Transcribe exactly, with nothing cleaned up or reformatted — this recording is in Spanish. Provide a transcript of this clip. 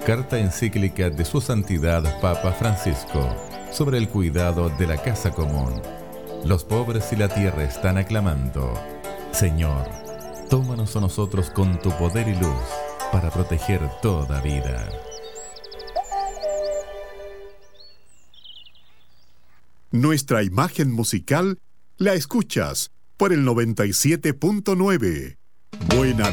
Carta encíclica de Su Santidad Papa Francisco sobre el cuidado de la casa común. Los pobres y la tierra están aclamando: Señor, tómanos a nosotros con tu poder y luz para proteger toda vida. Nuestra imagen musical la escuchas por el noventa y siete punto nueve. Buena